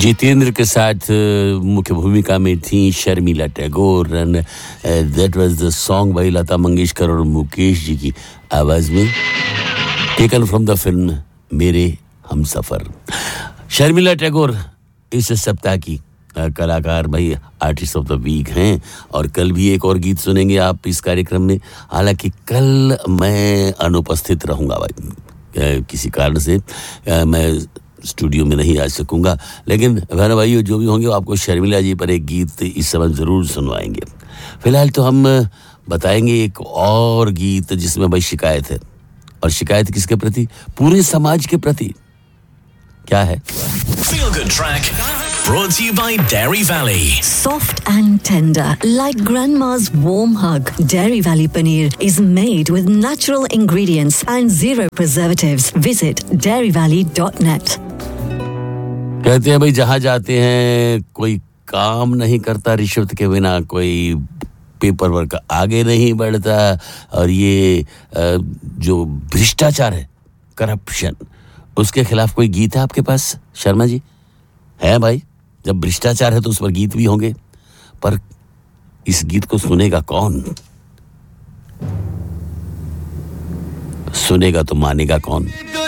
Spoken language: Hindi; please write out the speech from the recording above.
जितेंद्र के साथ मुख्य भूमिका में थी Sharmila Tagore and that was the song by Lata Mangeshkar और मुकेश जी की आवाज में, टेकन फ्रॉम द फिल्म मेरे हमसफर। शर्मिला टैगोर इस सप्ताह की कलाकार भाई आर्टिस्ट ऑफ द वीक हैं और कल भी एक और गीत सुनेंगे आप इस कार्यक्रम में। हालांकि कल मैं अनुपस्थित रहूंगा भाई, किसी कारण से मैं स्टूडियो में नहीं आ सकूंगा, लेकिन बहन भाइयों जो भी होंगे आपको शर्मिला जी पर एक गीत इस समय ज़रूर सुनवाएंगे। फिलहाल तो हम बताएंगे एक और गीत जिसमें भाई शिकायत है, और शिकायत किसके प्रति? पूरे समाज के प्रति। क्या है? Feel Good Track brought to you by Dairy Valley. Soft and tender, like grandma's warm hug. Dairy Valley paneer is made with natural ingredients and zero preservatives. Visit dairyvalley.net. कहते हैं भाई जहाँ जाते हैं कोई काम नहीं करता रिश्वत के बिना, कोई पेपर वर्क आगे नहीं बढ़ता, और ये जो भ्रष्टाचार है, करप्शन, उसके खिलाफ कोई गीत है आपके पास शर्मा जी? है भाई, जब भ्रष्टाचार है तो उस पर गीत भी होंगे, पर इस गीत को सुनेगा कौन? सुनेगा तो मानेगा कौन?